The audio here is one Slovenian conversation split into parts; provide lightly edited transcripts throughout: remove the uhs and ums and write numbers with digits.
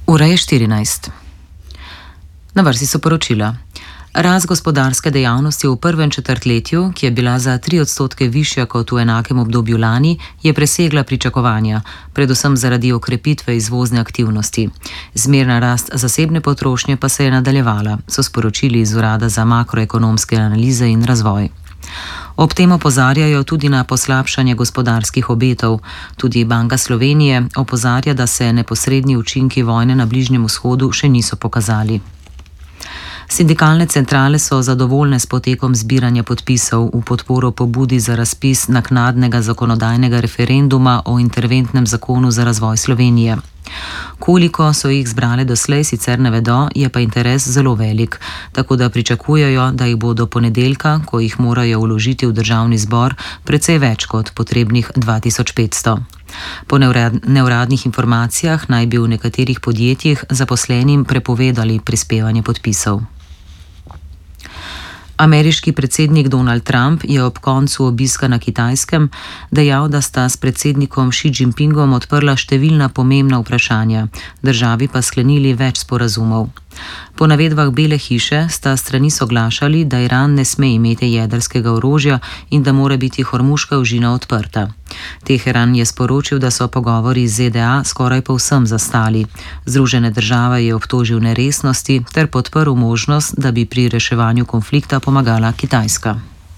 Ura je 14. Na vrsti so poročila. Rast gospodarske dejavnosti v prvem četrtletju, ki je bila za 3% višja kot v enakem obdobju lani, je presegla pričakovanja, predvsem zaradi okrepitve izvozne aktivnosti. Zmerna rast zasebne potrošnje pa se je nadaljevala, so sporočili iz Urada za makroekonomske analize in razvoj. Ob tem opozarjajo tudi na poslabšanje gospodarskih obetov. Tudi Banka Slovenije opozarja, da se neposredni učinki vojne na Bližnjem vzhodu še niso pokazali. Sindikalne centrale so zadovoljne s potekom zbiranja podpisov v podporo pobudi za razpis naknadnega zakonodajnega referenduma o interventnem zakonu za razvoj Slovenije. Koliko so jih zbrale doslej, sicer ne vedo, je pa interes zelo velik, tako da pričakujejo, da jih bo do ponedeljka, ko jih morajo vložiti v državni zbor, precej več kot potrebnih 2500. Po neuradnih informacijah naj bi v nekaterih podjetjih zaposlenim prepovedali prispevanje podpisov. Ameriški predsednik Donald Trump je ob koncu obiska na Kitajskem dejal, da sta s predsednikom Xi Jinpingom odprla številna pomembna vprašanja, državi pa sklenili več sporazumov. Po navedbah Bele hiše sta strani soglašali, da Iran ne sme imeti jedrskega orožja in da mora biti Hormuška ožina odprta. Teheran je sporočil, da so pogovori z ZDA skoraj povsem zastali. Združene države je obtožil neresnosti ter podprl možnost, da bi pri reševanju konflikta pomagala Kitajska.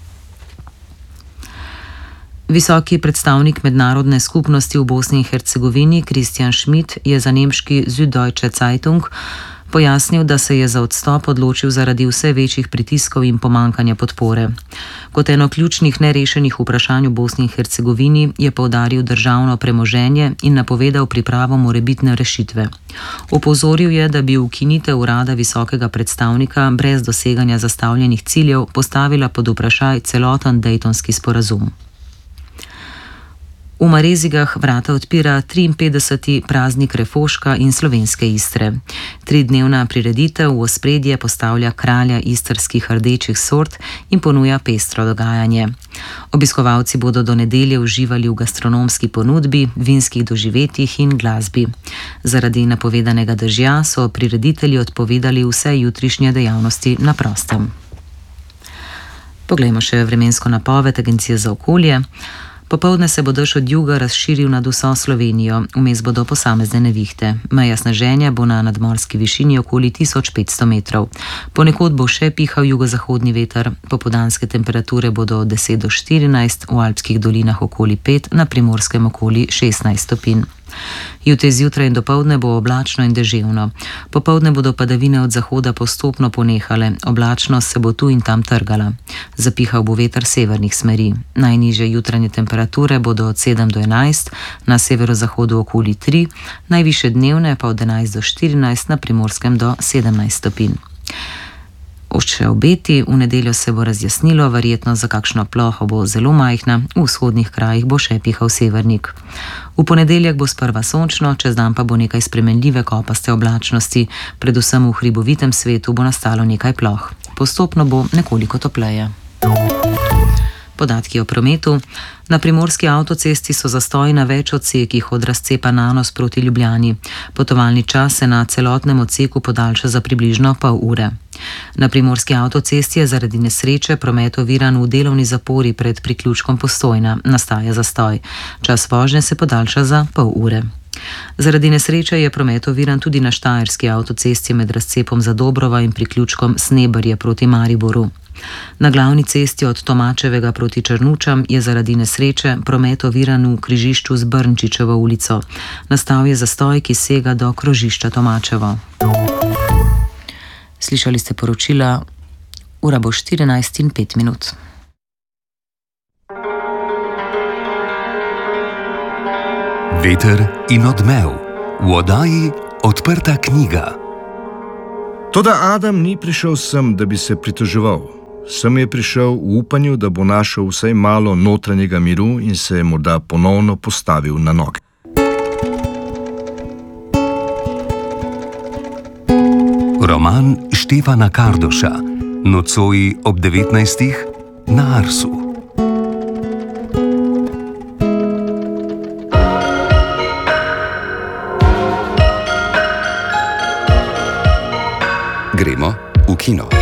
Visoki predstavnik mednarodne skupnosti v Bosni in Hercegovini Christian Schmidt je za nemški Süddeutsche Zeitung pojasnil, da se je za odstop odločil zaradi vse večjih pritiskov in pomankanja podpore. Kot eno ključnih nerešenih vprašanj v Bosni in Hercegovini je poudaril državno premoženje in napovedal pripravo morebitne rešitve. Opozoril je, da bi ukinitev urada visokega predstavnika brez doseganja zastavljenih ciljev postavila pod vprašaj celoten Dejtonski sporazum. V Marezigah vrata odpira 53. praznik Refoška in slovenske Istre. 3-dnevna prireditev v ospredje postavlja kralja istrskih rdečih sort in ponuja pestro dogajanje. Obiskovalci bodo do nedelje uživali v gastronomski ponudbi, vinskih doživetjih in glasbi. Zaradi napovedanega dežja so prireditelji odpovedali vse jutrišnje dejavnosti na prostem. Poglejmo še vremensko napoved Agencije za okolje. Popoldne se bo dež od juga razširil nad vso Slovenijo, vmes bodo posamezne nevihte. Meja sneženja bo na nadmorski višini okoli 1500 metrov. Ponekod bo še pihal jugozahodni veter, popoldanske temperature bodo od 10 do 14, v alpskih dolinah okoli 5, na primorskem okoli 16 stopinj. Jutri zjutraj in dopoldne bo oblačno in deževno. Popoldne bodo padavine od zahoda postopno ponehale, oblačnost se bo tu in tam trgala. Zapihal bo veter severnih smeri. Najnižje jutranje temperature bodo od 7 do 11, na severozahodu okoli 3, najvišje dnevne pa od 11 do 14, na primorskem do 17 stopinj. Še obeti, v nedeljo se bo razjasnilo, verjetno za kakšno ploho bo zelo majhna, v vzhodnih krajih bo še pihal severnik. V ponedeljek bo sprva sončno, čez dan pa bo nekaj spremenljive kopaste oblačnosti, predvsem v hribovitem svetu bo nastalo nekaj ploh. Postopno bo nekoliko topleje. Podatki o prometu. Na primorski avtocesti so zastoji na več odsekih od razcepa Nanos proti Ljubljani. Potovalni čas se na celotnem odseku podaljša za približno pol ure. Na primorski avtocesti je zaradi nesreče promet oviran v delovni zapori pred priključkom Postojna. Nastaja zastoj. Čas vožnje se podaljša za pol ure. Zaradi nesreče je promet oviran tudi na štajerski avtocesti med razcepom Zadobrova in priključkom Sneberje proti Mariboru. Na glavni cesti od Tomačevega proti Črnučam je zaradi nesreče promet oviran v križišču z Brnčičevo ulico. Nastal je zastoj, ki sega do krožišča Tomačevo. Slišali ste poročila, ura bo 14:05. Veter in odmev. V oddaji Odprta knjiga. Toda Adam ni prišel sem, da bi se pritoževal. Sem je prišel v upanju, da bo našel vsaj malo notranjega miru in se morda ponovno postavil na noge. Roman Štefana Kardoša. Nocoj ob 19. na Arsu. Gremo v kino.